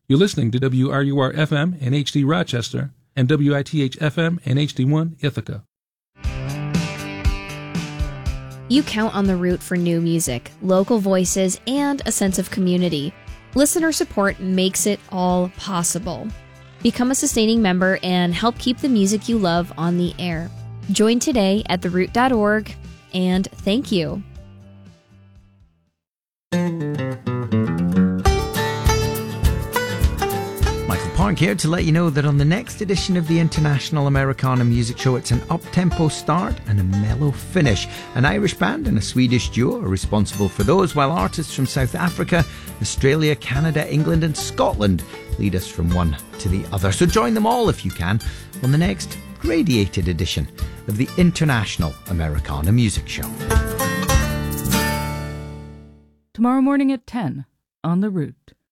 You're listening to WRUR-FM in HD Rochester and WITH-FM in HD1 Ithaca. You count on the Root for new music, local voices, and a sense of community. Listener support makes it all possible. Become a sustaining member and help keep the music you love on the air. Join today at theroot.org, and thank you. Park here to let you know that on the next edition of the International Americana Music Show, it's an up-tempo start and a mellow finish. An Irish band and a Swedish duo are responsible for those, while artists from South Africa, Australia, Canada, England and Scotland lead us from one to the other. So join them all if you can on the next gradated edition of the International Americana Music Show. Tomorrow morning at 10 on The Root.